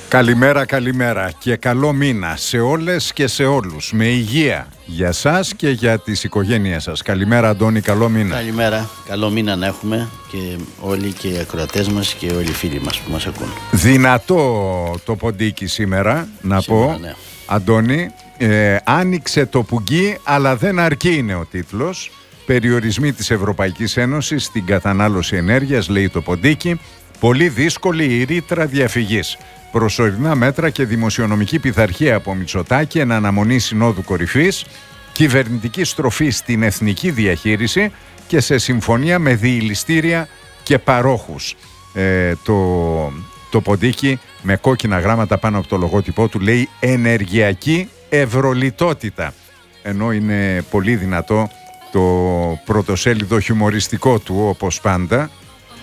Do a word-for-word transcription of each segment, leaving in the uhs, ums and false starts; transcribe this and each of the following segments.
Καλημέρα, καλημέρα και καλό μήνα σε όλες και σε όλους. Με υγεία για σας και για τις οικογένειες σας. Καλημέρα Αντώνη, καλό μήνα. Καλημέρα, καλό μήνα να έχουμε και όλοι και οι ακροατές μας και όλοι οι φίλοι μας που μας ακούν. Δυνατό το ποντίκι σήμερα, να σήμερα, πω, ναι. Αντώνη, ε, άνοιξε το πουγγί αλλά δεν αρκεί είναι ο τίτλος. Περιορισμοί της Ευρωπαϊκής Ένωσης στην κατανάλωση ενέργειας, λέει το ποντίκι. Πολύ δύσκολη η ρήτρα διαφυγής. Προσωρινά μέτρα και δημοσιονομική πειθαρχία από Μητσοτάκη εν αναμονή Συνόδου Κορυφής, κυβερνητική στροφή στην εθνική διαχείριση και σε συμφωνία με διηλιστήρια και παρόχους. Ε, το, το ποντίκι με κόκκινα γράμματα πάνω από το λογότυπό του λέει ενεργειακή ευρωλιτότητα. Ενώ είναι πολύ δυνατό το πρωτοσέλιδο χιουμοριστικό του όπως πάντα.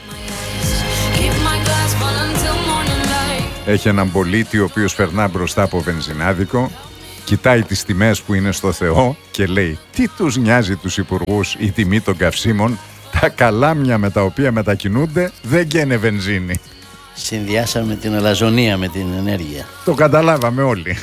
Έχει έναν πολίτη ο οποίος περνά μπροστά από βενζινάδικο, κοιτάει τις τιμές που είναι στο Θεό και λέει τι τους νοιάζει τους υπουργούς η τιμή των καυσίμων, τα καλάμια με τα οποία μετακινούνται δεν καίνε βενζίνη. Συνδυάσαμε την αλαζονία με την ενέργεια. Το καταλάβαμε όλοι.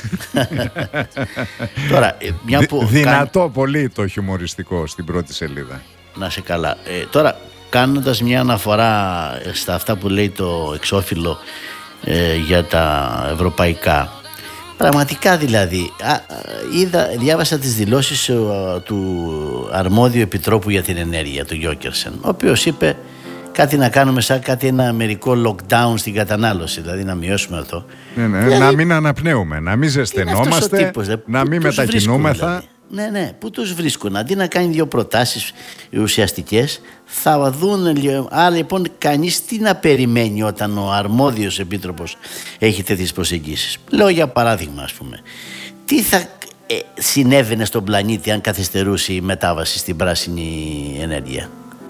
Τώρα, μια που δυνατό κάν... πολύ το χιουμοριστικό στην πρώτη σελίδα. Να σε καλά. Ε, τώρα, κάνοντας μια αναφορά στα αυτά που λέει το εξώφυλλο ε, για τα ευρωπαϊκά, πραγματικά δηλαδή α, είδα, διάβασα τις δηλώσεις ε, του αρμόδιου επιτρόπου για την ενέργεια, του Γιόκερσεν, ο οποίος είπε κάτι να κάνουμε σαν κάτι ένα μερικό lockdown στην κατανάλωση, δηλαδή να μειώσουμε αυτό. Ναι, ναι, δηλαδή, να μην αναπνέουμε, να μην ζεσθενόμαστε, τύπος, δε, να μην μετακινούμεθα. Δηλαδή. Ναι, ναι, πού τους βρίσκουν. Αντί να κάνει δύο προτάσεις ουσιαστικές, θα δουν. Άρα λοιπόν, κανείς τι να περιμένει όταν ο αρμόδιος επίτροπος έχει τέτοιες προσεγγίσεις. Λέω για παράδειγμα, ας πούμε, τι θα ε, συνέβαινε στον πλανήτη αν καθυστερούσε η μετάβαση στην πράσινη ενέργεια.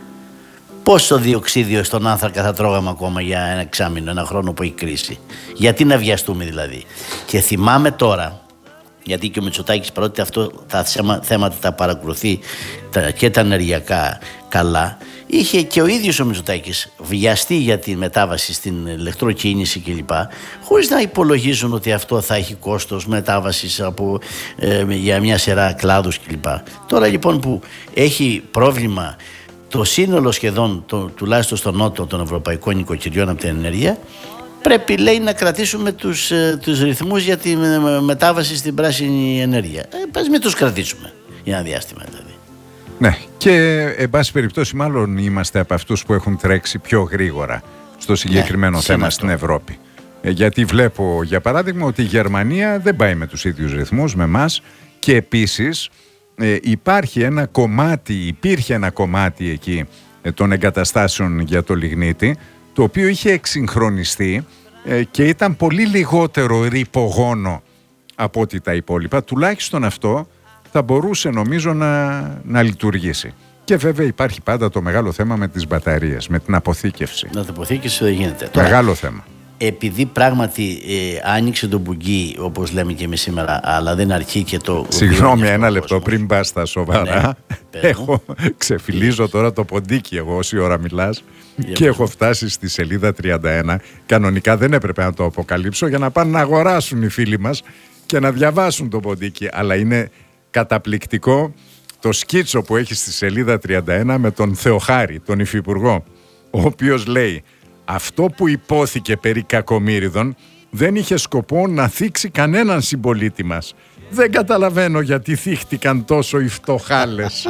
Πόσο διοξίδιο στον άνθρακα θα τρώγαμε ακόμα για ένα εξάμηνο, ένα χρόνο που έχει κρίση. Γιατί να βιαστούμε δηλαδή. Και θυμάμαι τώρα, γιατί και ο Μητσοτάκης, παρότι αυτό τα θέματα τα παρακολουθεί τα, και τα ενεργειακά καλά, είχε και ο ίδιος ο Μητσοτάκης βιαστεί για τη μετάβαση στην ηλεκτροκίνηση κλπ, χωρίς να υπολογίζουν ότι αυτό θα έχει κόστος μετάβασης από, ε, για μια σειρά κλάδους κλπ. Τώρα λοιπόν που έχει πρόβλημα το σύνολο σχεδόν, το, τουλάχιστον στο νότο των ευρωπαϊκών νοικοκυριών από την ενέργεια, πρέπει, λέει, να κρατήσουμε τους, τους ρυθμούς για τη μετάβαση στην πράσινη ενέργεια. Ε, πας μην τους κρατήσουμε για ένα διάστημα δηλαδή. Ναι, και εν πάση περιπτώσει μάλλον είμαστε από αυτούς που έχουν τρέξει πιο γρήγορα στο συγκεκριμένο ναι, θέμα στην Ευρώπη. Ε, γιατί βλέπω για παράδειγμα ότι η Γερμανία δεν πάει με τους ίδιους ρυθμούς με εμάς και επίσης ε, υπάρχει ένα κομμάτι, υπήρχε ένα κομμάτι εκεί ε, των εγκαταστάσεων για το λιγνίτη, το οποίο είχε εξυγχρονιστεί ε, και ήταν πολύ λιγότερο ρυπογόνο από ό,τι τα υπόλοιπα. Τουλάχιστον αυτό θα μπορούσε νομίζω να, να λειτουργήσει. Και βέβαια υπάρχει πάντα το μεγάλο θέμα με τις μπαταρίες, με την αποθήκευση. Να την αποθήκευση δεν γίνεται. Μεγάλο Τώρα, θέμα. Επειδή πράγματι ε, άνοιξε το μπουγγί, όπως λέμε και εμείς σήμερα, αλλά δεν αρκεί και το... Συγγνώμη, ένα λεπτό πριν πας στα σοβαρά. Ναι, έχω, ξεφυλίζω τώρα το ποντίκι εγώ όση ώρα μιλάς και έχω φτάσει στη σελίδα τριάντα ένα. Κανονικά δεν έπρεπε να το αποκαλύψω για να πάνε να αγοράσουν οι φίλοι μας και να διαβάσουν το ποντίκι. Αλλά είναι καταπληκτικό το σκίτσο που έχει στη σελίδα τριάντα ένα με τον Θεοχάρη, τον υφυπουργό, ο οποίος λέει: αυτό που υπόθηκε περί κακομοίριδων δεν είχε σκοπό να θίξει κανέναν συμπολίτη μας. Δεν καταλαβαίνω γιατί θύχτηκαν τόσο οι φτωχάλες.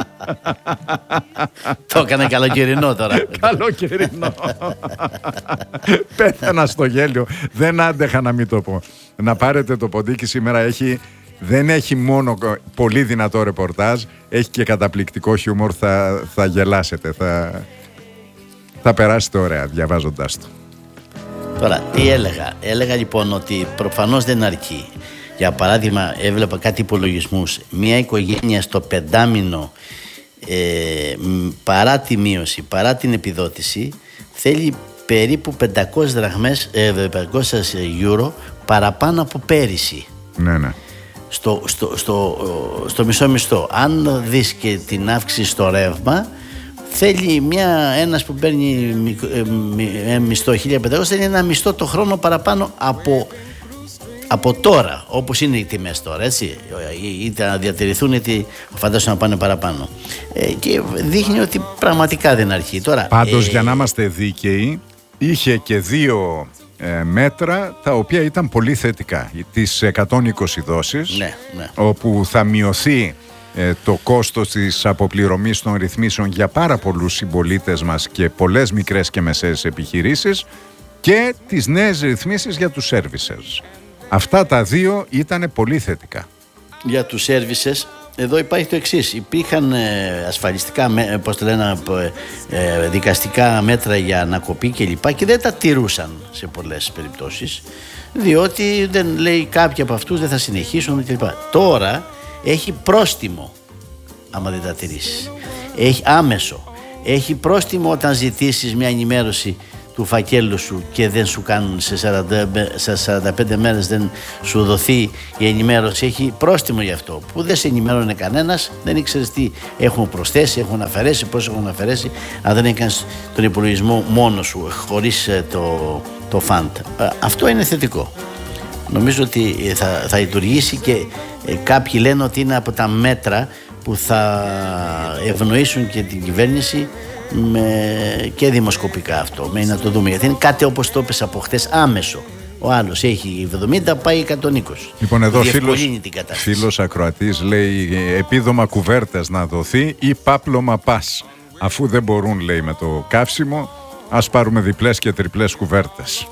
Το έκανε καλοκαιρινό τώρα. Καλοκαιρινό. Πέθανα στο γέλιο. Δεν άντεχα να μην το πω. Να πάρετε το ποντίκι σήμερα, έχει... δεν έχει μόνο πολύ δυνατό ρεπορτάζ, έχει και καταπληκτικό χιούμορ, θα, θα γελάσετε, θα... θα περάσετε ωραία διαβάζοντάς το. Τώρα, τι έλεγα. Έλεγα λοιπόν ότι προφανώς δεν αρκεί. Για παράδειγμα, έβλεπα κάτι υπολογισμούς. Μια οικογένεια στο πεντάμινο, ε, παρά τη μείωση, παρά την επιδότηση, θέλει περίπου πεντακόσιες δραχμές, ε, πεντακόσιες ευρώ παραπάνω από πέρυσι. Ναι, ναι. Στο, στο, στο, στο μισό μισθό. Αν δεις και την αύξηση στο ρεύμα, θέλει μια, ένας που παίρνει μισθό χίλια πεντακόσια, θέλει ένα μισθό το χρόνο παραπάνω από από τώρα, όπως είναι οι τιμές τώρα, έτσι, είτε να διατηρηθούν είτε φαντάζομαι να πάνε παραπάνω, ε, και δείχνει ότι πραγματικά δεν αρχεί τώρα. Πάντως, ε, για να είμαστε δίκαιοι, είχε και δύο ε, μέτρα τα οποία ήταν πολύ θετικά. Τις εκατόν είκοσι δόσεις, ναι, ναι. όπου θα μειωθεί ε, το κόστος της αποπληρωμής των ρυθμίσεων για πάρα πολλούς συμπολίτες μας και πολλές μικρές και μεσαίες επιχειρήσεις, και τις νέες ρυθμίσεις για τους services. Αυτά τα δύο ήταν πολύ θετικά. Για τους services, εδώ υπάρχει το εξής. Υπήρχαν ε, ασφαλιστικά, με, πώς το λένε, ε, δικαστικά μέτρα για ανακοπή κλπ. Και δεν τα τηρούσαν σε πολλές περιπτώσεις, διότι δεν λέει κάποιοι από αυτούς δεν θα συνεχίσουν κλπ. Τώρα έχει πρόστιμο άμα δεν τα τηρήσεις. Έχει άμεσο. Έχει πρόστιμο όταν ζητήσεις μια ενημέρωση του φακέλου σου και δεν σου κάνουν σε σαράντα, σε σαράντα πέντε μέρες δεν σου δοθεί η ενημέρωση. Έχει πρόστιμο γι' αυτό, που δεν σε ενημέρωνε κανένας, δεν ήξερες τι έχουν προσθέσει, έχουν αφαιρέσει, πώς έχουν αφαιρέσει, αν δεν έκανες τον υπολογισμό μόνος σου, χωρίς το, το φαντ. Αυτό είναι θετικό. Νομίζω ότι θα, θα λειτουργήσει και ε, κάποιοι λένε ότι είναι από τα μέτρα που θα ευνοήσουν και την κυβέρνηση με, και δημοσκοπικά αυτό, με να το δούμε, γιατί είναι κάτι όπως το έπεσα από χτες, άμεσο. Ο άλλος έχει εβδομήντα, πάει εκατόν είκοσι. Λοιπόν, εδώ φίλος, φίλος ακροατής λέει επίδομα κουβέρτες να δοθεί ή πάπλωμα πας. Αφού δεν μπορούν, λέει, με το καύσιμο, ας πάρουμε διπλές και τριπλές κουβέρτες.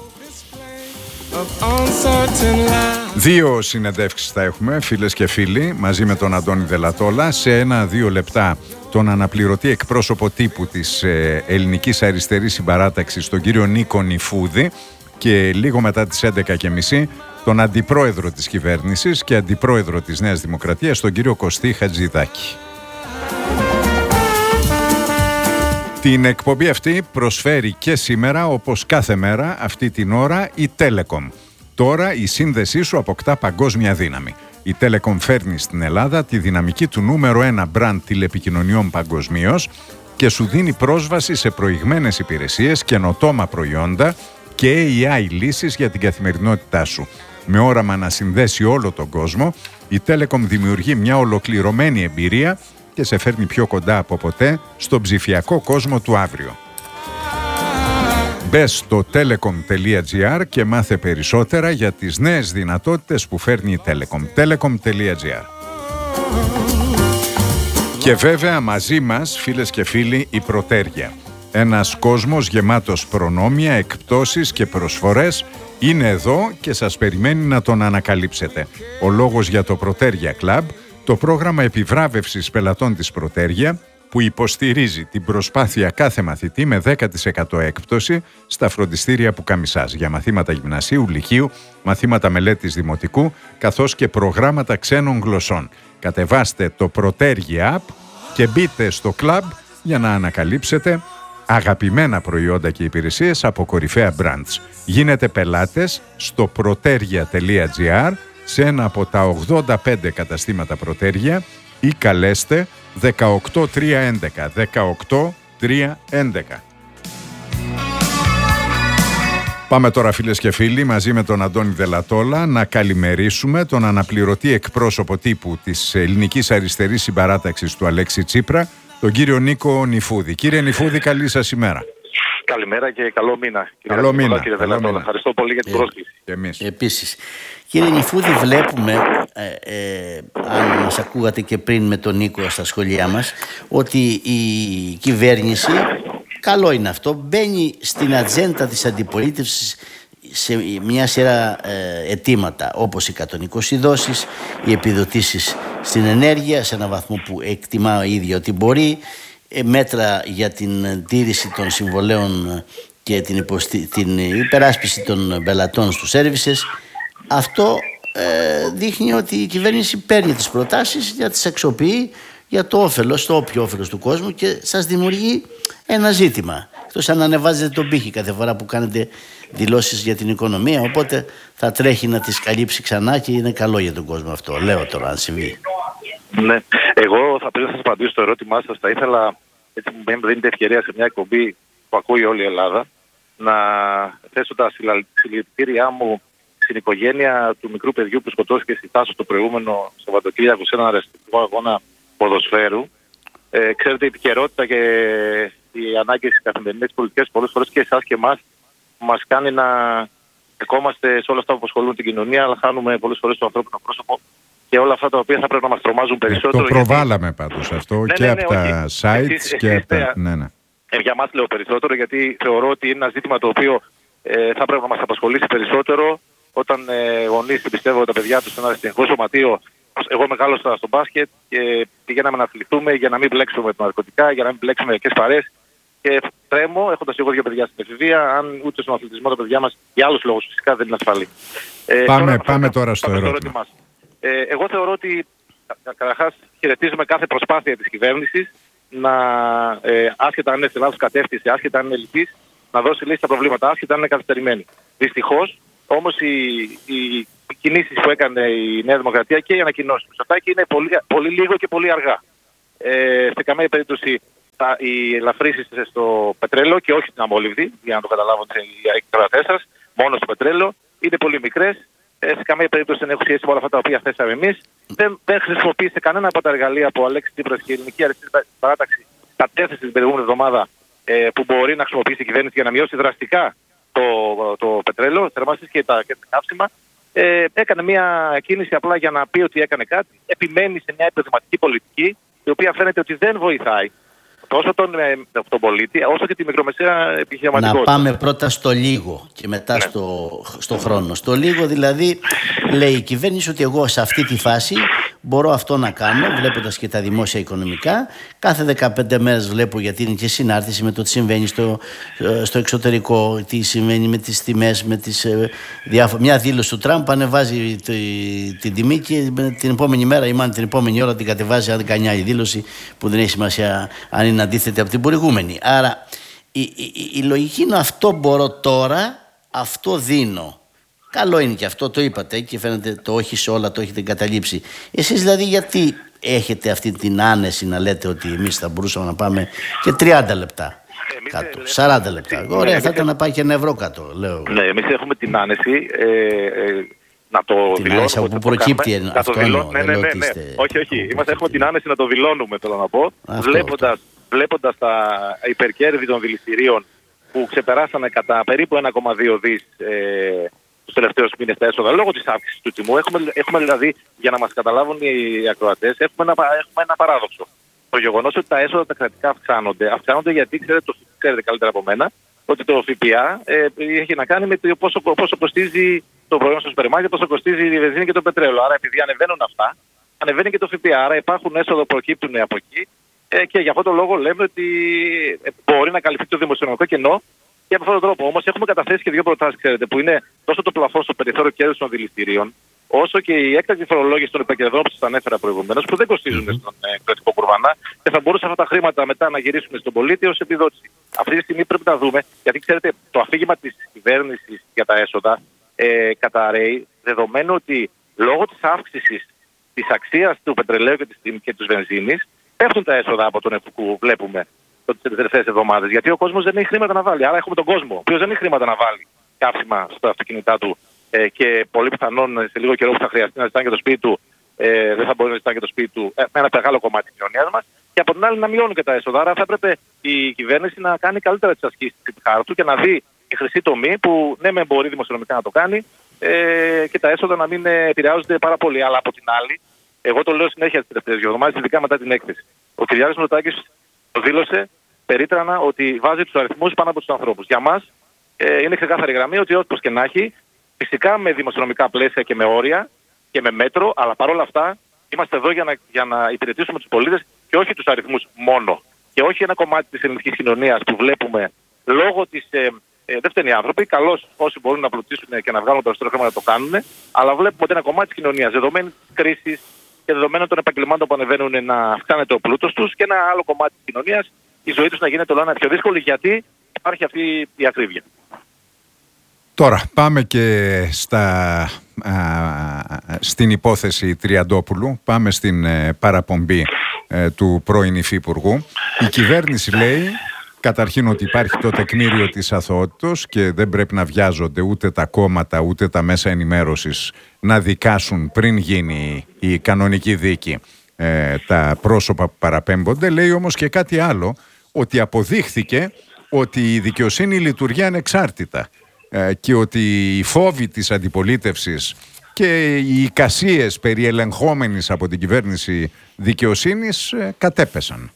Δύο συνεντεύξεις θα έχουμε, φίλες και φίλοι, μαζί με τον Αντώνη Δελατόλα. Σε ένα-δύο λεπτά τον αναπληρωτή εκπρόσωπο τύπου της ε, Ελληνικής Αριστερής Συμπαράταξης, τον κύριο Νίκο Νιφούδη, και λίγο μετά τις έντεκα και μισή τον αντιπρόεδρο της κυβέρνησης και αντιπρόεδρο της Νέας Δημοκρατίας, τον κύριο Κωστή Χατζηδάκη. Την εκπομπή αυτή προσφέρει και σήμερα, όπως κάθε μέρα, αυτή την ώρα, η Telecom. Τώρα η σύνδεσή σου αποκτά παγκόσμια δύναμη. Η Telecom φέρνει στην Ελλάδα τη δυναμική του νούμερο ένα μπραντ τηλεπικοινωνιών παγκοσμίως και σου δίνει πρόσβαση σε προηγμένες υπηρεσίες, καινοτόμα προϊόντα και έι άι λύσεις για την καθημερινότητά σου. Με όραμα να συνδέσει όλο τον κόσμο, η Telecom δημιουργεί μια ολοκληρωμένη εμπειρία και σε φέρνει πιο κοντά από ποτέ στον ψηφιακό κόσμο του αύριο. Μπες στο telecom τελεία gr και μάθε περισσότερα για τις νέες δυνατότητες που φέρνει η Telecom. telecom τελεία gr. Και βέβαια μαζί μας, φίλες και φίλοι, η Πρωτέργεια. Ένας κόσμος γεμάτος προνόμια, εκπτώσεις και προσφορές είναι εδώ και σας περιμένει να τον ανακαλύψετε. Ο λόγος για το Πρωτέργεια Club, το πρόγραμμα επιβράβευσης πελατών της Πρωτέργεια, που υποστηρίζει την προσπάθεια κάθε μαθητή με δέκα τοις εκατό έκπτωση στα φροντιστήρια Πουκαμισάς για μαθήματα γυμνασίου, λυκείου, μαθήματα μελέτης δημοτικού, καθώς και προγράμματα ξένων γλωσσών. Κατεβάστε το Πρωτέργεια App και μπείτε στο κλαμπ για να ανακαλύψετε αγαπημένα προϊόντα και υπηρεσίες από κορυφαία brands. Γίνετε πελάτες στο πρωτέργεια τελεία gr, σε ένα από τα ογδόντα πέντε καταστήματα Πρωτέργεια, ή καλέστε δεκαοκτώ τρία έντεκα. δεκαοκτώ τρία έντεκα. Πάμε τώρα, φίλες και φίλοι, μαζί με τον Αντώνη Δελατόλα να καλημερίσουμε τον αναπληρωτή εκπρόσωπο τύπου της Ελληνικής Αριστερής Συμπαράταξης του Αλέξη Τσίπρα, τον κύριο Νίκο Νιφούδη. Κύριε Νιφούδη, καλή σας ημέρα. Καλημέρα και καλό μήνα. Καλό μήνα. Κύριε Δελατόλα. Ευχαριστώ πολύ για την ε, πρόσκληση. Και εμείς. Επίσης, κύριε Νιφούδη, βλέπουμε, ε, ε, αν μας ακούγατε και πριν με τον Νίκο στα σχόλιά μας, ότι η κυβέρνηση, καλό είναι αυτό, μπαίνει στην ατζέντα της αντιπολίτευσης σε μια σειρά ε, αιτήματα, όπως οι εκατόν είκοσι δόσεις, οι επιδοτήσεις στην ενέργεια σε έναν βαθμό που εκτιμά ο ίδιο ότι μπορεί, ε, μέτρα για την τήρηση των συμβολέων και την, υποστη... την υπεράσπιση των πελατών στους services. Αυτό ε, δείχνει ότι η κυβέρνηση παίρνει τις προτάσεις για τις αξιοποιεί για το όφελος, το όποιο όφελος του κόσμου, και σας δημιουργεί ένα ζήτημα. Εκτός αν ανεβάζετε τον πύχη κάθε φορά που κάνετε δηλώσεις για την οικονομία, οπότε θα τρέχει να τις καλύψει ξανά και είναι καλό για τον κόσμο αυτό. Λέω τώρα, αν συμβεί. Ναι. Εγώ θα πρέπει να σας απαντήσω στο ερώτημά σας. Θα ήθελα, έτσι που με δίνετε ευκαιρία σε μια εκπομπή που ακούει όλη η Ελλάδα, να θέσω τα συλληπιτήριά μου στην οικογένεια του μικρού παιδιού που σκοτώθηκε στη Θάσο το προηγούμενο Σαββατοκύριακο σε έναν αρεστικό αγώνα ποδοσφαίρου. Ε, ξέρετε, η επικαιρότητα και οι ανάγκες της καθημερινής πολιτικής πολλές φορές και εσάς και εμάς μας κάνει να στεκόμαστε σε όλα αυτά που απασχολούν την κοινωνία, αλλά χάνουμε πολλές φορές το ανθρώπινο πρόσωπο και όλα αυτά τα οποία θα πρέπει να μας τρομάζουν περισσότερο. Το προβάλαμε γιατί... πάντως αυτό ναι, και ναι, ναι, από ναι, τα όχι. sites εσείς, και από τα... Ναι, ναι. Ε, για μας λέω περισσότερο, γιατί θεωρώ ότι είναι ένα ζήτημα το οποίο ε, θα πρέπει να μας απασχολήσει περισσότερο όταν ε, γονείς πιστεύω τα παιδιά τους σε ένα αστυνομικό σωματείο. Εγώ μεγάλωσα στο μπάσκετ και πηγαίναμε να αθληθούμε για να μην μπλέξουμε με τα ναρκωτικά, για να μην μπλέξουμε με κακές παρέες. Και τρέμω, έχοντας εγώ δύο παιδιά στην εφηβεία, αν ούτε στον αθλητισμό τα παιδιά μας για άλλους λόγους φυσικά δεν είναι ασφαλή. Ε, πάμε τώρα, πάμε τώρα στο ερώτημα. ερώτημα. Ε, εγώ θεωρώ ότι καταρχάς χαιρετίζουμε κάθε προσπάθεια της κυβέρνησης να, ε, άσχετα αν είναι σε λάθος κατεύθυνση, άσχετα αν είναι λυπής, να δώσει λύση στα προβλήματα, άσχετα αν είναι καθυστερημένη. Δυστυχώς, όμως οι, οι κινήσεις που έκανε η Νέα Δημοκρατία και οι ανακοινώσεις του Μητσοτάκη είναι πολύ, πολύ λίγο και πολύ αργά. Ε, σε καμία περίπτωση τα, οι ελαφρύσεις στο πετρέλαιο και όχι στην αμόλυβδη, για να το καταλάβουν οι ακροατές σας, μόνο στο πετρέλαιο, είναι πολύ μικρές. Ε, σε καμία περίπτωση δεν έχουν σχέση με όλα αυτά τα οποία θέσαμε εμείς. Δεν, δεν χρησιμοποίησε κανένα από τα εργαλεία που ο Αλέξης Τσίπρας και η Ελληνική Αριστερή Παράταξη κατέθεσε την προηγούμενη εβδομάδα ε, που μπορεί να χρησιμοποιήσει η κυβέρνηση για να μειώσει δραστικά το, το πετρέλαιο, θερμάσεις και τα, και τα καύσιμα. Ε, έκανε μια κίνηση απλά για να πει ότι έκανε κάτι. Επιμένει σε μια επιδηματική πολιτική, η οποία φαίνεται ότι δεν βοηθάει τόσο τον, τον πολίτη, όσο και τη μικρομεσαία επιχειρηματικότητα. Να πάμε πρώτα στο λίγο και μετά ναι. στο, στο χρόνο. Στο λίγο δηλαδή λέει η κυβέρνηση ότι εγώ σε αυτή τη φάση μπορώ αυτό να κάνω, βλέποντας και τα δημόσια οικονομικά. Κάθε δεκαπέντε μέρες βλέπω, γιατί είναι και συνάρτηση με το τι συμβαίνει στο, στο εξωτερικό, τι συμβαίνει με τις τιμές, με τις διάφορα. Μια δήλωση του Τραμπ ανεβάζει τη, την τιμή και την επόμενη μέρα ή μάλλον την επόμενη ώρα την κατεβάζει αν κανιά η δήλωση που δεν έχει σημασία αν είναι αντίθετη από την προηγούμενη. Άρα η, η, η, η λογική είναι αυτό μπορώ τώρα, αυτό δίνω. Καλό είναι και αυτό, το είπατε και φαίνεται το όχι σε όλα το έχετε εγκαταλείψει. Εσείς δηλαδή γιατί έχετε αυτή την άνεση να λέτε ότι εμείς θα μπορούσαμε να πάμε και τριάντα λεπτά εμείς κάτω, ε, σαράντα λεπτά. Ναι, ωραία, θα ήταν να πάει και ένα ευρώ κάτω, λέω. Ναι, εμείς έχουμε την άνεση ε, ε, να το την δηλώνουμε. Την από πού προκύπτει κάνουμε, αυτό το δηλώ... ναι, ναι, ναι, ναι, ναι. Όχι, όχι, είμαστε, έχουμε την άνεση να το δηλώνουμε, θέλω να πω, αυτό, βλέποντας, αυτό. βλέποντας τα υπερκέρδη των δηληστηρίων που ξεπεράσανε κατά περίπου ένα κόμμα δύο δις ε, τους τελευταίους μήνες τα έσοδα λόγω της αύξησης του τιμού. Έχουμε, έχουμε δηλαδή, για να μας καταλάβουν οι ακροατές, έχουμε ένα, έχουμε ένα παράδοξο. Το γεγονός ότι τα έσοδα τα κρατικά αυξάνονται. Αυξάνονται γιατί ξέρετε, το, ξέρετε καλύτερα από μένα ότι το ΦΠΑ ε, έχει να κάνει με το πόσο, πόσο κοστίζει το προϊόν στο σούπερ μάρκετ, πόσο κοστίζει η βενζίνη και το πετρέλαιο. Άρα επειδή ανεβαίνουν αυτά, ανεβαίνει και το ΦΠΑ. Άρα υπάρχουν έσοδα που προκύπτουν από εκεί ε, και για αυτόν τον λόγο λέμε ότι μπορεί να καλυφθεί το δημοσιονομικό κενό. Και από αυτόν τον τρόπο όμως έχουμε καταθέσει και δύο προτάσεις, ξέρετε, που είναι τόσο το πλαφόν στο περιθώριο κέρδους των δηληστηρίων, όσο και η έκτακτη φορολόγηση των υπερκερδών που σας ανέφερα προηγουμένως, που δεν κοστίζουν mm-hmm. στον ε, κρατικό κουρβανά και θα μπορούσαν αυτά τα χρήματα μετά να γυρίσουν στον πολίτη ως επιδότηση. Αυτή τη στιγμή πρέπει να δούμε, γιατί ξέρετε, το αφήγημα της κυβέρνησης για τα έσοδα ε, καταρρέει, δεδομένου ότι λόγω της αύξησης της αξίας του πετρελαίου και της, και της βενζίνης πέφτουν τα έσοδα από τον ΕΦΚΟΥ, βλέπουμε τις τελευταίες εβδομάδες. Γιατί ο κόσμος δεν έχει χρήματα να βάλει. Άρα έχουμε τον κόσμο, ο οποίος δεν έχει χρήματα να βάλει καύσιμα στα αυτοκίνητά του ε, και πολύ πιθανόν σε λίγο καιρό που θα χρειαστεί να ζητάνε και το σπίτι του, ε, δεν θα μπορεί να ζητάνε και το σπίτι του, ε, με ένα μεγάλο κομμάτι της κοινωνίας μας. Και από την άλλη να μειώνουν και τα έσοδα. Άρα θα έπρεπε η κυβέρνηση να κάνει καλύτερα τις ασκήσεις της χάρτου και να δει τη χρυσή τομή που ναι, με μπορεί δημοσιονομικά να το κάνει ε, και τα έσοδα να μην επηρεάζονται πάρα πολύ. Αλλά από την άλλη, εγώ το λέω συνέχεια τις τελευταίες δύο εβδομάδες, ειδικά μετά την έκθεση. Ο Κυριάκος Μητσοτάκης το δήλωσε περίτρανα ότι βάζει τους αριθμούς πάνω από τους ανθρώπους. Για μας ε, είναι ξεκάθαρη γραμμή ότι όπως και να έχει, φυσικά με δημοσιονομικά πλαίσια και με όρια και με μέτρο, αλλά παρόλα αυτά είμαστε εδώ για να, για να υπηρετήσουμε τους πολίτες και όχι τους αριθμούς μόνο. Και όχι ένα κομμάτι της ελληνικής κοινωνίας που βλέπουμε λόγω της. Ε, ε, δεν φταίνει οι άνθρωποι. Καλώς όσοι μπορούν να πλουτίσουν και να βγάλουν περισσότερο χρήμα να το κάνουν, αλλά βλέπουμε ότι ένα κομμάτι της κοινωνίας, δεδομένη της κρίσης και δεδομένων των επαγγελμάτων που ανεβαίνουν, να αυξάνεται ο πλούτος τους, και ένα άλλο κομμάτι της κοινωνίας, η ζωή τους να γίνεται όλο ένα πιο δύσκολη, γιατί υπάρχει αυτή η ακρίβεια. Τώρα πάμε και στα, α, στην υπόθεση Τριαντόπουλου. Πάμε στην ε, παραπομπή ε, του πρώην υφυπουργού. Η κυβέρνηση λέει Καταρχήν ότι υπάρχει το τεκμήριο της αθωότητος και δεν πρέπει να βιάζονται ούτε τα κόμματα ούτε τα μέσα ενημέρωσης να δικάσουν πριν γίνει η κανονική δίκη ε, τα πρόσωπα που παραπέμπονται. Λέει όμως και κάτι άλλο, ότι αποδείχθηκε ότι η δικαιοσύνη λειτουργεί ανεξάρτητα ε, και ότι οι φόβοι της αντιπολίτευσης και οι εικασίες περί ελεγχόμενης από την κυβέρνηση δικαιοσύνης ε, κατέπεσαν.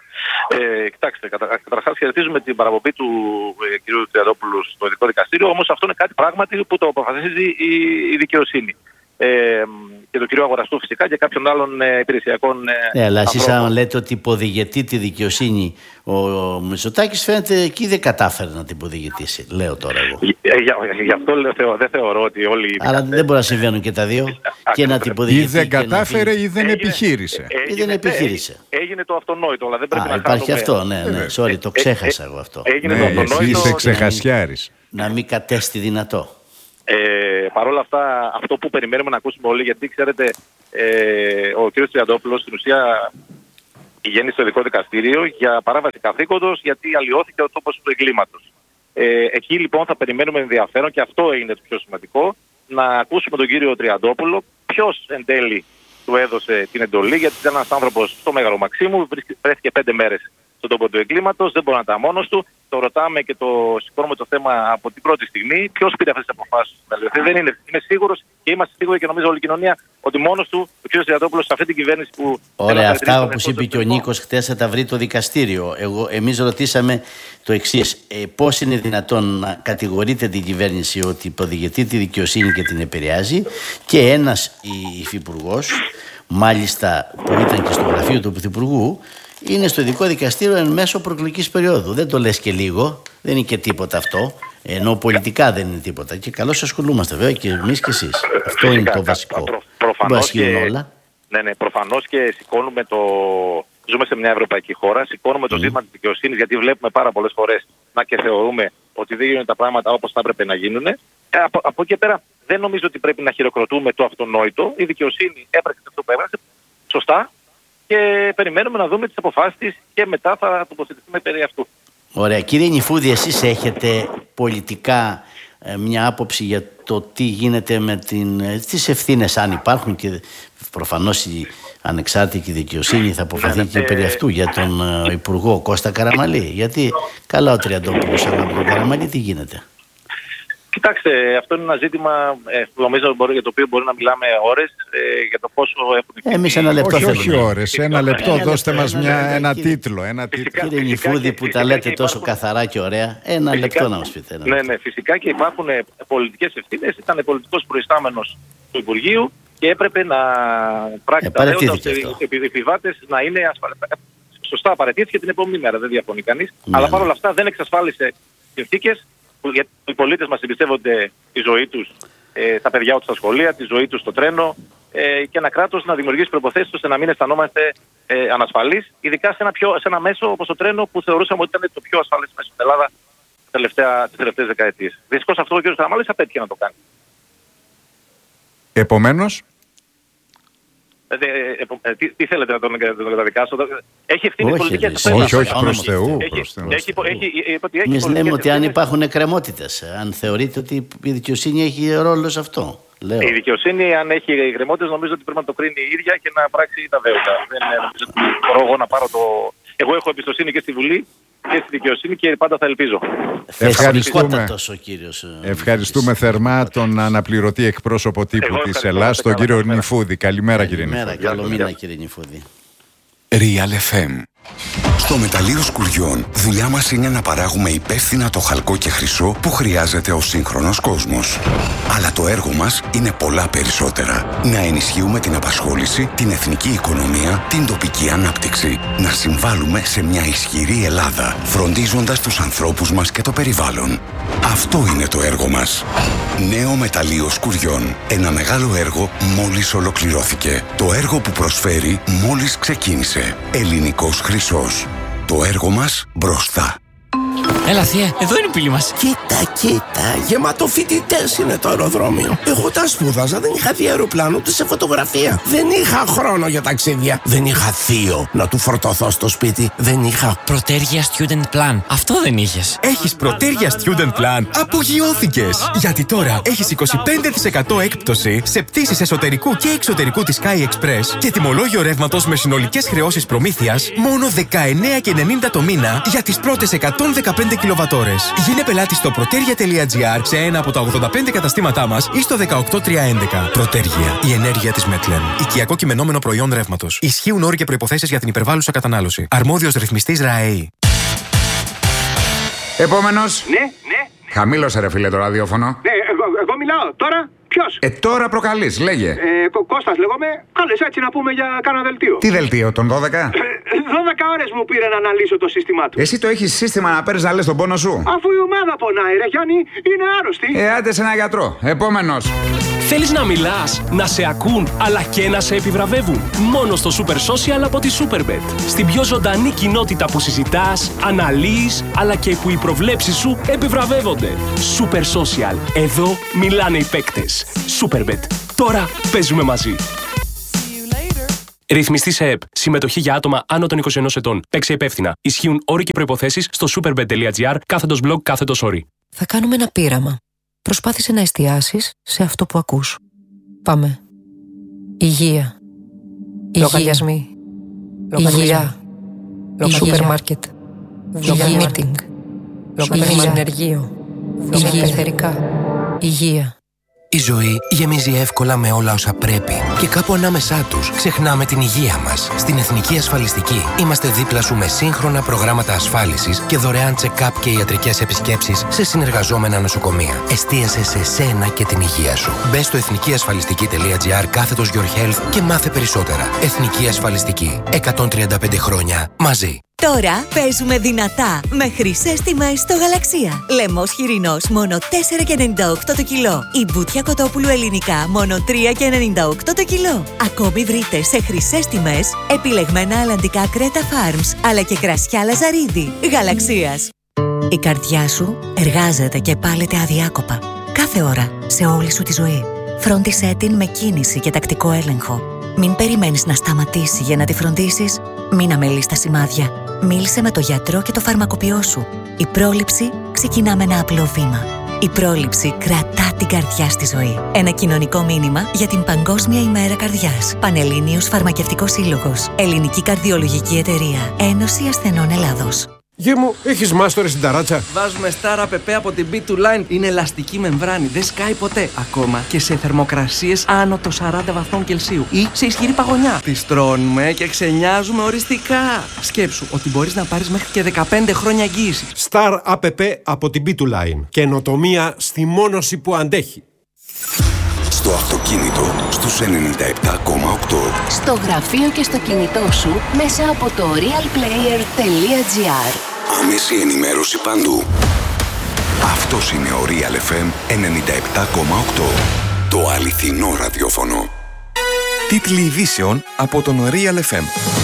Ε, κοιτάξτε, κατα, καταρχάς χαιρετίζουμε την παραπομπή του ε, κ. Τριαντόπουλου στο ειδικό δικαστήριο, όμως αυτό είναι κάτι πράγματι που το αποφασίζει η, η δικαιοσύνη. Ε, και τον κύριο Αγοραστού φυσικά και κάποιων άλλων ε, υπηρεσιακών ε, Ναι, αλλά εσείς αν λέτε ότι υποδηγετεί τη δικαιοσύνη ο, ο Μητσοτάκης, φαίνεται εκεί δεν κατάφερε να την υποδηγετήσει, λέω τώρα εγώ. Ε, για, γι' αυτό λέω, θεω, δεν θεωρώ ότι όλοι... Αλλά δεν μπορεί να συμβαίνουν και τα δύο και να την υποδηγετεί. Ή δεν κατάφερε ή δεν επιχείρησε. Ή δεν επιχείρησε. Έγινε το αυτονόητο, αλλά δεν πρέπει Α, να υπάρχει χάνουμε... αυτό, ναι, ναι, sorry, το ξέχασα εγώ αυτό. Έγινε ναι, το αυτονόητο. Εσύ είσαι ξεχασιάρης. Να μην κατέστη δυνατό. Ε, Παρ' όλα αυτά, αυτό που περιμένουμε να ακούσουμε όλοι, γιατί ξέρετε, ε, ο κ. Τριαντόπουλος στην ουσία πηγαίνει στο ειδικό δικαστήριο για παράβαση καθήκοντος, γιατί αλλοιώθηκε ο τόπος του εγκλήματος. Ε, εκεί λοιπόν θα περιμένουμε ενδιαφέρον, και αυτό είναι το πιο σημαντικό, να ακούσουμε τον κύριο Τριαντόπουλο ποιος εν τέλει του έδωσε την εντολή, γιατί ήταν ένας άνθρωπος στο Μέγαρο Μαξίμου, βρέθηκε πέντε μέρες στον τόπο του εγκλήματος, δεν μπορεί να ήταν μόνος του. Το ρωτάμε και το σηκώνουμε το θέμα από την πρώτη στιγμή. Ποιος πήρε αυτές τις αποφάσεις? Δεν είναι, είναι σίγουρος, και είμαστε σίγουροι, και νομίζω όλη η κοινωνία, ότι μόνος του ο κ. Τριαντόπουλος σε αυτή την κυβέρνηση που. Ωραία, αυτά όπως είπε και ο Νίκος χτες θα τα βρει το δικαστήριο. Εγώ, εμείς ρωτήσαμε το εξής. Ε, πώς είναι δυνατόν να κατηγορείτε την κυβέρνηση ότι υποδηγετεί τη δικαιοσύνη και την επηρεάζει, και ένας υφυπουργός, μάλιστα που ήταν και στο γραφείο του Πρωθυπουργού, είναι στο ειδικό δικαστήριο εν μέσω προεκλογικής περίοδου. Δεν το λες και λίγο, δεν είναι και τίποτα αυτό. Ενώ πολιτικά δεν είναι τίποτα. Και καλώς ασχολούμαστε βέβαια και εμείς και εσείς. Αυτό είναι το βασικό. Προ, προφανώς και, όλα. Ναι, ναι, προφανώς και σηκώνουμε το. Ζούμε σε μια ευρωπαϊκή χώρα, σηκώνουμε το mm. ζήτημα της δικαιοσύνης, γιατί βλέπουμε πάρα πολλές φορές να και θεωρούμε ότι δεν γίνουν τα πράγματα όπως θα έπρεπε να γίνουν. Ε, από, από εκεί πέρα δεν νομίζω ότι πρέπει να χειροκροτούμε το αυτονόητο. Η δικαιοσύνη έπραξε αυτό που έπραξε σωστά. Και περιμένουμε να δούμε τις αποφάσεις της και μετά θα τοποθετηθούμε περί αυτού. Ωραία. Κύριε Νηφούδη, εσείς έχετε πολιτικά ε, μια άποψη για το τι γίνεται με την, ε, τις ευθύνες, αν υπάρχουν, και προφανώς η ανεξάρτητη δικαιοσύνη θα αποφαθεί και περί αυτού για τον ε, Υπουργό Κώστα Καραμανλή. Γιατί καλά ο Τριαντόπουλος, αλλά με τον Καραμανλή τι γίνεται? Κοιτάξτε, αυτό είναι ένα ζήτημα ε, νομίζω μπορεί, για το οποίο μπορεί να μιλάμε ώρες, ε, για το πόσο έχουν... Εμείς ένα λεπτό όχι, θέλουμε. όχι ώρες, ένα λεπτό, ένα δώστε λεπτό, μας ένα, μια, ένα κύριε, τίτλο. Ένα φυσικά, τίτλο. Κύριε Νηφούδη, που τα λέτε τόσο υπάρχουν... καθαρά και ωραία, ένα φυσικά, λεπτό να μας πείτε. Ένα ναι, λεπτό. ναι, φυσικά και υπάρχουν πολιτικές ευθύνες. Ήταν πολιτικός προϊστάμενος του Υπουργείου και έπρεπε να πράξει ε, τα δέοντα ώστε οι επιβάτες να είναι ασφαλείς. Σωστά, παραιτήθηκε την επόμενη μέρα, δεν διαφωνεί κανείς. Ναι, αλλά παρόλα αυτά δεν εξασφάλισε συνθήκες. Γιατί οι πολίτες μας εμπιστεύονται τη ζωή τους, ε, τα παιδιά τους στα σχολεία, τη ζωή τους στο τρένο, ε, και ένα κράτος να δημιουργήσει προϋποθέσεις ώστε να μην αισθανόμαστε ε, ανασφαλείς, ειδικά σε ένα, πιο, σε ένα μέσο όπως το τρένο που θεωρούσαμε ότι ήταν το πιο ασφαλές μέσο στην Ελλάδα τις τελευταίες δεκαετίες. Δυστυχώς αυτό ο κ. Καραμανλής απέτυχε να το κάνει. Επομένως. Ε, ε, ε, τι, τι θέλετε να τον, τον καταδικάσω? Έχει ευθύνη πολιτικές ευθύνες. Όχι, όχι, προς Θεού. Εμείς λέμε ότι αν υπάρχουν εκκρεμότητες, αν θεωρείτε ότι η δικαιοσύνη έχει ρόλο σε αυτό. Λέω. Η δικαιοσύνη, αν έχει εκκρεμότητες, νομίζω ότι πρέπει να το κρίνει η ίδια και να πράξει τα δέοντα. Δεν νομίζω ότι μπορώ εγώ να πάρω το... Εγώ έχω εμπιστοσύνη και στη Βουλή και στη δικαιοσύνη και πάντα θα ελπίζω. Ευχαριστούμε, κύριος, ευχαριστούμε θερμά τον αναπληρωτή εκπρόσωπο τύπου της Ελλάδας, τον κύριο Νηφούδη. Καλημέρα, κύριε Νηφούδη. Καλό μήνα, κύριε Νηφούδη. Real εφ εμ. Στο μεταλλείο Σκουριών, δουλειά μας είναι να παράγουμε υπεύθυνα το χαλκό και χρυσό που χρειάζεται ο σύγχρονος κόσμος. Αλλά το έργο μας είναι πολλά περισσότερα. Να ενισχύουμε την απασχόληση, την εθνική οικονομία, την τοπική ανάπτυξη. Να συμβάλλουμε σε μια ισχυρή Ελλάδα, φροντίζοντας τους ανθρώπους μας και το περιβάλλον. Αυτό είναι το έργο μας. Νέο μεταλλείο Σκουριών. Ένα μεγάλο έργο μόλις ολοκληρώθηκε. Το έργο που προσφέρει μόλις ξεκίνησε. Ελληνικός χρυσός. Το έργο μας μπροστά. Έλα, θεία, εδώ είναι η πύλη μας. Κοίτα, κοίτα, γεμάτο φοιτητές είναι το αεροδρόμιο. Εγώ τα σπούδαζα, δεν είχα δει αεροπλάνο ούτε σε φωτογραφία. Δεν είχα χρόνο για ταξίδια. Δεν είχα θείο να του φορτωθώ στο σπίτι. Δεν είχα. Πρωτέργεια Student Plan. Αυτό δεν είχες. Έχεις Πρωτέργεια Student Plan. Απογειώθηκες! Γιατί τώρα έχεις είκοσι πέντε τοις εκατό έκπτωση σε πτήσεις εσωτερικού και εξωτερικού της Sky Express και τιμολόγιο ρεύματος με συνολικές χρεώσεις προμήθειας μόνο δεκαεννέα και ενενήντα το μήνα για τις πρώτες εκατόν δεκαπέντε κιλοβατόρες. Γίνε πελάτη στο πρωτέργεια τελεία τζι άρ σε ένα από τα ογδόντα πέντε καταστήματά μας ή στο δεκαοκτώ τριακόσια έντεκα. Πρωτέργεια. Η ενέργεια της Metlen. Οικιακό κειμενόμενο προϊόν ρεύματος. Ισχύουν όροι και προϋποθέσεις για την υπερβάλλουσα κατανάλωση. Αρμόδιος ρυθμιστής ΡΑΕΗ. Επόμενος. Ναι, ναι. Χαμήλωσε ρε φίλε το ραδιόφωνο. Ναι, εγώ, εγώ μιλάω. Τώρα ποιος? Ε, τώρα προκαλείς, λέγε. Ε, Κω- Κώστας λέγομαι. Κάλεσε έτσι να πούμε για κάνα δελτίο. Τι δελτίο, τον δώδεκα? δώδεκα ώρες μου πήρε να αναλύσω το σύστημά του. Εσύ το έχεις σύστημα να παίρνεις να λες τον πόνο σου? Αφού η ομάδα πονάει, ρε Γιάννη, είναι άρρωστη. Ε, άντε σε ένα γιατρό. Επόμενος. Θέλεις να μιλάς, να σε ακούν, αλλά και να σε επιβραβεύουν? Μόνο στο Super Social από τη Superbet. Στην πιο ζωντανή κοινότητα που συζητάς, αναλύεις, αλλά και που οι προβλέψεις σου επιβραβεύονται. Super Social. Εδώ μιλάνε οι παίκτες. Superbet. Τώρα παίζουμε μαζί. Ρυθμιστή σε ΕΠ. Συμμετοχή για άτομα άνω των είκοσι ενός ετών. Παίξε υπεύθυνα. Ισχύουν όροι και προϋποθέσεις στο superbet τελεία τζι άρ κάθετος blog κάθετος όροι. Θα κάνουμε ένα πείραμα. Προσπάθησε να εστιάσεις σε αυτό που ακούς. Πάμε. Υγεία. Λογαριασμοί. Υγεία. Σούπερ μάρκετ. Υγεία. Μίτινγκ. Υγεία. Ενεργείο. Υγεία. Εθερικά. Υγεία. Η ζωή γεμίζει εύκολα με όλα όσα πρέπει και κάπου ανάμεσά τους ξεχνάμε την υγεία μας. Στην Εθνική Ασφαλιστική είμαστε δίπλα σου με σύγχρονα προγράμματα ασφάλισης και δωρεάν check-up και ιατρικές επισκέψεις σε συνεργαζόμενα νοσοκομεία. Εστίασε σε σένα και την υγεία σου. Μπες στο εθνικιασφαλιστική τελεία τζι άρ κάθετος Your Health και μάθε περισσότερα. Εθνική Ασφαλιστική. εκατόν τριάντα πέντε χρόνια μαζί. Τώρα παίζουμε δυνατά με χρυσές τιμές στο Γαλαξία. Λαιμός χοιρινός μόνο τέσσερα και ενενήντα οκτώ το κιλό. Η μπουτια κοτόπουλου ελληνικά μόνο τρία και ενενήντα οκτώ το κιλό. Ακόμη βρείτε σε χρυσές τιμές επιλεγμένα αλλαντικά Κρέτα Farms αλλά και κρασιά Λαζαρίδι. Γαλαξίας. Η καρδιά σου εργάζεται και πάλεται αδιάκοπα. Κάθε ώρα σε όλη σου τη ζωή. Φρόντισέ την με κίνηση και τακτικό έλεγχο. Μην περιμένεις να σταματήσει για να τη φροντίσεις. Μην αμελείς τα σημάδια. Μίλησε με το γιατρό και το φαρμακοποιό σου. Η πρόληψη ξεκινά με ένα απλό βήμα. Η πρόληψη κρατά την καρδιά στη ζωή. Ένα κοινωνικό μήνυμα για την Παγκόσμια ημέρα καρδιάς. Πανελλήνιος Φαρμακευτικός Σύλλογος. Ελληνική Καρδιολογική Εταιρεία. Ένωση Ασθενών Ελλάδος. Γε μου, έχεις μάστορες στην ταράτσα? Βάζουμε Star App από την μπι δύο Line. Είναι ελαστική μεμβράνη, δεν σκάει ποτέ. Ακόμα και σε θερμοκρασίες άνω των σαράντα βαθμών Κελσίου ή σε ισχυρή παγωνιά. Τις τρώνουμε και ξενιάζουμε οριστικά. Σκέψου ότι μπορείς να πάρεις μέχρι και δεκαπέντε χρόνια εγγύηση. Star App από την μπι δύο Line. Καινοτομία στη μόνωση που αντέχει. Στο αυτοκίνητο στους ενενήντα επτά κόμμα οκτώ. Στο γραφείο και στο κινητό σου μέσα από το realplayer τελεία τζι άρ. Άμεση ενημέρωση παντού. Αυτός είναι ο Real εφ εμ ενενήντα επτά κόμμα οκτώ. Το αληθινό ραδιόφωνο. Τίτλοι ειδήσεων από τον Real εφ εμ.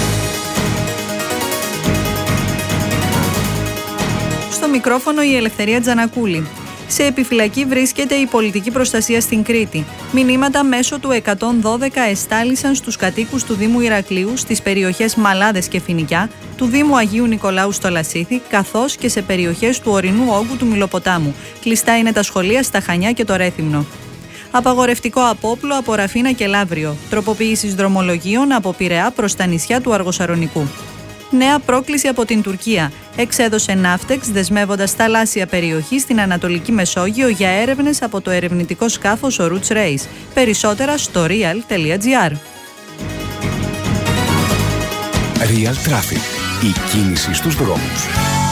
Στο μικρόφωνο η Ελευθερία Τζανακούλη. Σε επιφυλακή βρίσκεται η πολιτική προστασία στην Κρήτη. Μηνύματα μέσω του εκατόν δώδεκα εστάλησαν στους κατοίκους του Δήμου Ηρακλείου, στις περιοχές Μαλάδες και Φοινικιά, του Δήμου Αγίου Νικολάου στο Λασίθι, καθώς και σε περιοχές του ορεινού όγκου του Μιλοποτάμου. Κλειστά είναι τα σχολεία στα Χανιά και το Ρέθυμνο. Απαγορευτικό απόπλο από Ραφίνα και Λαύριο. Τροποποίησης δρομολογίων από Πειραιά προς τα νησιά του Αργοσαρονικού. Νέα πρόκληση από την Τουρκία. Εξέδωσε Ναύτεξ δεσμεύοντας θαλάσσια περιοχή στην Ανατολική Μεσόγειο για έρευνες από το ερευνητικό σκάφος ο Roots Race. Περισσότερα στο real τελεία τζι άρ. Real Traffic. Η κίνηση στους δρόμους.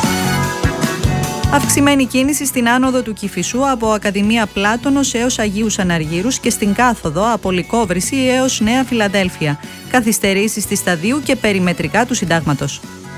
Αυξημένη κίνηση στην άνοδο του Κηφισού από Ακαδημία Πλάτωνος έως Αγίους Αναργύρους και στην κάθοδο από Λυκόβρηση έως Νέα Φιλαδέλφια. Καθυστερήσεις στη Σταδίου και περιμετρικά του Συντάγματος.